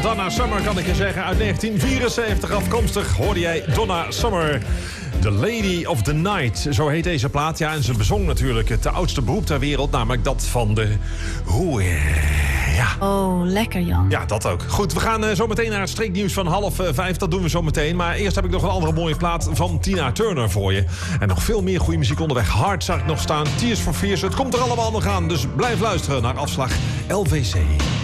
Donna Summer kan ik je zeggen. Uit 1974 afkomstig hoorde jij Donna Summer. The Lady of the Night, zo heet deze plaat. Ja, en ze bezong natuurlijk het oudste beroep ter wereld, namelijk dat van de hoer. Ja. Oh, lekker Jan. Ja, dat ook. Goed, we gaan zo meteen naar het streeknieuws van 4:30. Dat doen we zo meteen. Maar eerst heb ik nog een andere mooie plaat van Tina Turner voor je. En nog veel meer goede muziek onderweg. Hard zag ik nog staan. Tears for Fears. Het komt er allemaal nog aan. Dus blijf luisteren naar afslag LVC.